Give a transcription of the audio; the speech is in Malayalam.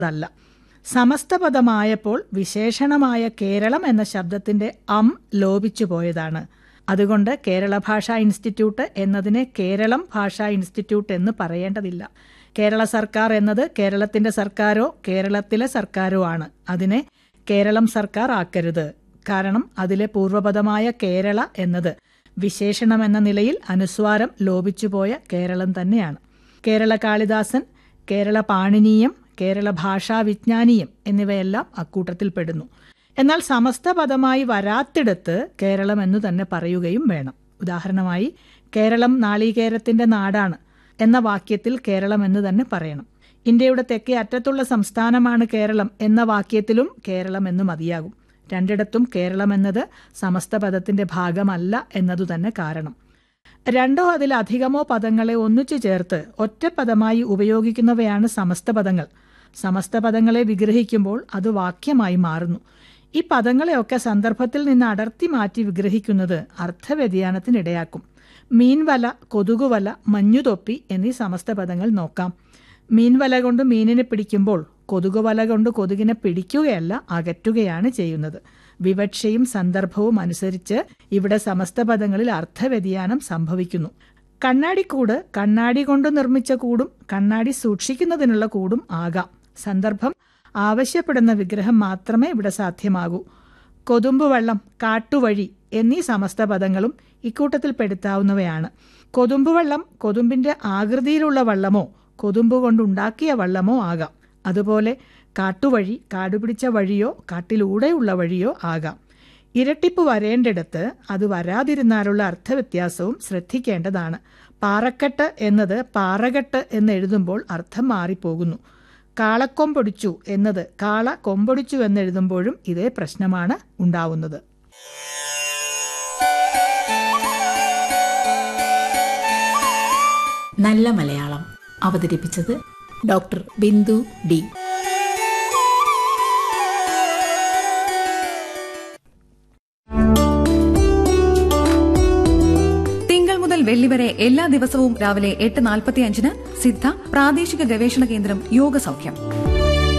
അല്ല. സമസ്തപദമായപ്പോൾ വിശേഷണമായ കേരളം എന്ന ശബ്ദത്തിന്റെ ലോപിച്ചു പോയതാണ്. അതുകൊണ്ട് കേരള ഭാഷാ ഇൻസ്റ്റിറ്റ്യൂട്ട് എന്നതിനെ കേരളം ഭാഷാ ഇൻസ്റ്റിറ്റ്യൂട്ട് എന്ന് പറയേണ്ടതില്ല. കേരള സർക്കാർ എന്നത് കേരളത്തിന്റെ സർക്കാരോ കേരളത്തിലെ സർക്കാരോ ആണ്. അതിനെ കേരളം സർക്കാർ ആക്കരുത്. കാരണം അതിലെ പൂർവപദമായ കേരള എന്നത് വിശേഷണമെന്ന നിലയിൽ അനുസ്വാരം ലോപിച്ചുപോയ കേരളം തന്നെയാണ്. കേരള കാളിദാസൻ, കേരള പാണിനീയം, കേരള ഭാഷാ വിജ്ഞാനീയം എന്നിവയെല്ലാം അക്കൂട്ടത്തിൽപ്പെടുന്നു. എന്നാൽ സമസ്ത പദമായി വരാത്തിടത്ത് കേരളം എന്നു തന്നെ പറയുകയും വേണം. ഉദാഹരണമായി, കേരളം നാളികേരത്തിന്റെ നാടാണ് എന്ന വാക്യത്തിൽ കേരളം എന്ന് തന്നെ പറയണം. ഇന്ത്യയുടെ തെക്കേ അറ്റത്തുള്ള സംസ്ഥാനമാണ് കേരളം എന്ന വാക്യത്തിലും കേരളം എന്ന് മതിയാകും. രണ്ടിടത്തും കേരളം എന്നത് സമസ്ത പദത്തിന്റെ ഭാഗമല്ല എന്നതു തന്നെ കാരണം. രണ്ടോ അതിലധികമോ പദങ്ങളെ ഒന്നിച്ചു ചേർത്ത് ഒറ്റ പദമായി ഉപയോഗിക്കുന്നവയാണ് സമസ്ത പദങ്ങൾ. സമസ്ത പദങ്ങളെ വിഗ്രഹിക്കുമ്പോൾ അത് വാക്യമായി മാറുന്നു. ഈ പദങ്ങളെയൊക്കെ സന്ദർഭത്തിൽ നിന്ന് അടർത്തി മാറ്റി വിഗ്രഹിക്കുന്നത് അർത്ഥവ്യതിയാനത്തിനിടയാക്കും. മീൻവല, കൊതുകുവല, മഞ്ഞുതൊപ്പി എന്നീ സമസ്ത പദങ്ങൾ നോക്കാം. മീൻവല കൊണ്ട് മീനിനെ പിടിക്കുമ്പോൾ കൊതുകുവല കൊണ്ട് കൊതുകിനെ പിടിക്കുകയല്ല, അകറ്റുകയാണ് ചെയ്യുന്നത്. വിവക്ഷയും സന്ദർഭവും അനുസരിച്ച് ഇവിടെ സമസ്ത പദങ്ങളിൽ അർത്ഥവ്യതിയാനം സംഭവിക്കുന്നു. കണ്ണാടിക്കൂട് കണ്ണാടി കൊണ്ട് നിർമ്മിച്ച കൂടും കണ്ണാടി സൂക്ഷിക്കുന്നതിനുള്ള കൂടും ആകാം. സന്ദർഭം ആവശ്യപ്പെടുന്ന വിഗ്രഹം മാത്രമേ ഇവിടെ സാധ്യമാകൂ. കൊതുമ്പുവള്ളം, കാട്ടുവഴി എന്നീ സമസ്ത പദങ്ങളും ഇക്കൂട്ടത്തിൽ പെടുത്താവുന്നവയാണ്. കൊതുമ്പുവള്ളം കൊതുമ്പിന്റെ ആകൃതിയിലുള്ള വള്ളമോ കൊതുമ്പ് കൊണ്ടുണ്ടാക്കിയ വള്ളമോ ആകാം. അതുപോലെ കാട്ടുവഴി കാടുപിടിച്ച വഴിയോ കാട്ടിലൂടെയുള്ള വഴിയോ ആകാം. ഇരട്ടിപ്പ് വരേണ്ടിടത്ത് അത് വരാതിരുന്നാലുള്ള അർത്ഥവ്യത്യാസവും ശ്രദ്ധിക്കേണ്ടതാണ്. പാറക്കെട്ട് എന്നത് പാറകെട്ട് എന്നെഴുതുമ്പോൾ അർത്ഥം മാറിപ്പോകുന്നു. കാളക്കൊമ്പൊടിച്ചു എന്നത് കാള കൊമ്പൊടിച്ചു എന്നെഴുതുമ്പോഴും ഇതേ പ്രശ്നമാണ് ഉണ്ടാവുന്നത്. നല്ല മലയാളം അവതരിപ്പിച്ചത് ഡോക്ടർ ബിന്ദു ഡി. തിങ്കൾ മുതൽ വെള്ളി വരെ എല്ലാ ദിവസവും രാവിലെ 8:45 സിദ്ധ പ്രാദേശിക ഗവേഷണ കേന്ദ്രം യോഗ സൗഖ്യം.